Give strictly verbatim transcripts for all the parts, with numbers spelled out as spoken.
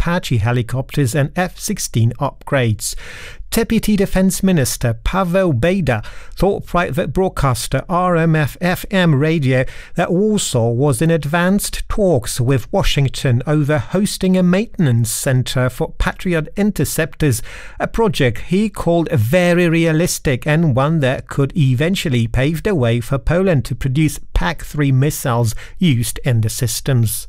Apache helicopters and F sixteen upgrades. Deputy Defense Minister Paweł Bejda told private broadcaster R M F F M radio that Warsaw was in advanced talks with Washington over hosting a maintenance center for Patriot interceptors, a project he called very realistic and one that could eventually pave the way for Poland to produce P A C three missiles used in the systems.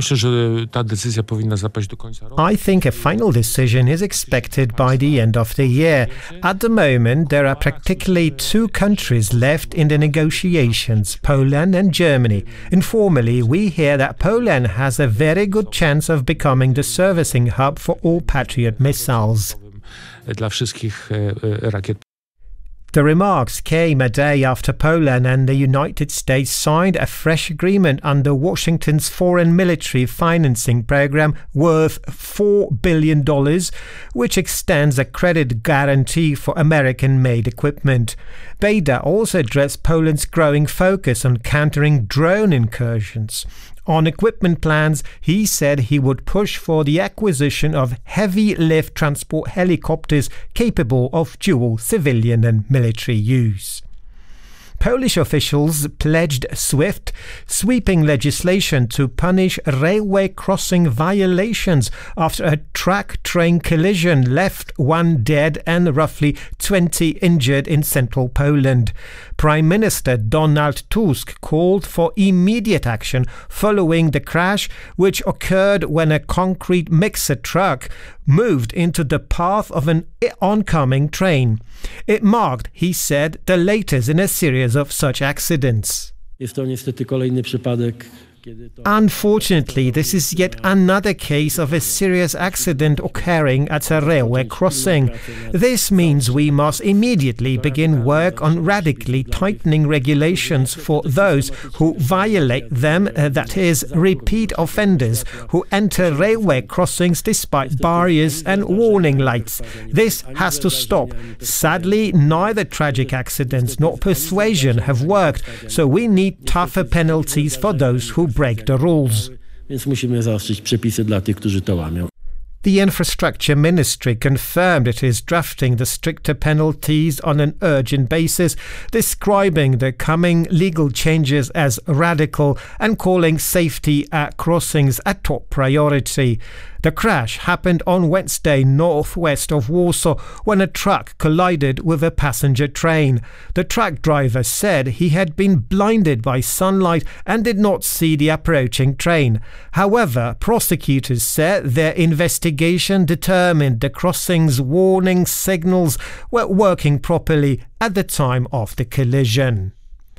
I think a final decision is expected by the end of the year. At the moment, there are practically two countries left in the negotiations, Poland and Germany. Informally, we hear that Poland has a very good chance of becoming the servicing hub for all Patriot missiles. The remarks came a day after Poland and the United States signed a fresh agreement under Washington's foreign military financing program worth four billion dollars, which extends a credit guarantee for American-made equipment. Bejda also addressed Poland's growing focus on countering drone incursions. On equipment plans, he said he would push for the acquisition of heavy lift transport helicopters capable of dual civilian and military use. Polish officials pledged swift, sweeping legislation to punish railway crossing violations after a track-train collision left one dead and roughly twenty injured in central Poland. Prime Minister Donald Tusk called for immediate action following the crash, which occurred when a concrete mixer truck moved into the path of an oncoming train. It marked, he said, the latest in a series of such accidents. Unfortunately, this is yet another case of a serious accident occurring at a railway crossing. This means we must immediately begin work on radically tightening regulations for those who violate them, uh, that is, repeat offenders who enter railway crossings despite barriers and warning lights. This has to stop. Sadly, neither tragic accidents nor persuasion have worked, so we need tougher penalties for those who break the rules. The Infrastructure Ministry confirmed it is drafting the stricter penalties on an urgent basis, describing the coming legal changes as radical and calling safety at crossings a top priority. The crash happened on Wednesday northwest of Warsaw when a truck collided with a passenger train. The truck driver said he had been blinded by sunlight and did not see the approaching train. However, prosecutors said their investigation determined the crossing's warning signals were working properly at the time of the collision.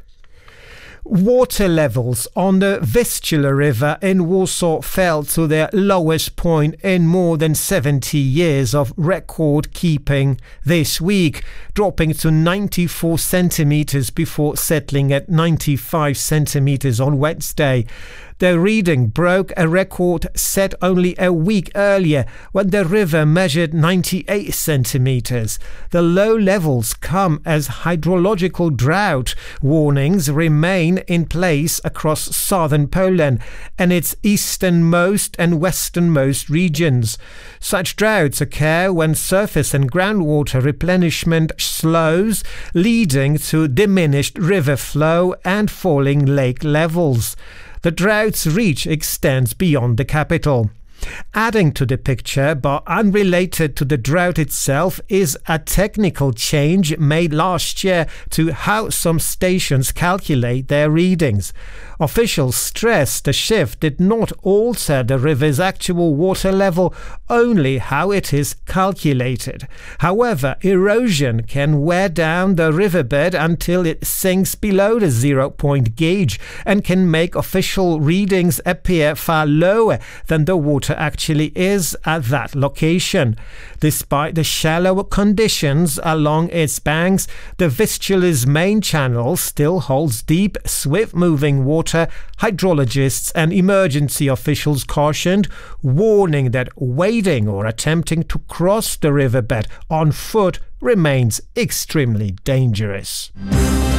Water levels on the Vistula River in Warsaw fell to their lowest point in more than seventy years of record keeping this week, dropping to ninety-four centimeters before settling at ninety-five centimeters on Wednesday. The reading broke a record set only a week earlier when the river measured ninety-eight centimeters. The low levels come as hydrological drought warnings remain in place across southern Poland and its easternmost and westernmost regions. Such droughts occur when surface and groundwater replenishment slows, leading to diminished river flow and falling lake levels. The drought's reach extends beyond the capital. Adding to the picture, but unrelated to the drought itself, is a technical change made last year to how some stations calculate their readings. Officials stressed the shift did not alter the river's actual water level, only how it is calculated. However, erosion can wear down the riverbed until it sinks below the zero-point gauge and can make official readings appear far lower than the water actually is at that location. Despite the shallow conditions along its banks, the Vistula's main channel still holds deep, swift-moving water. Hydrologists and emergency officials cautioned, warning that wading or attempting to cross the riverbed on foot remains extremely dangerous.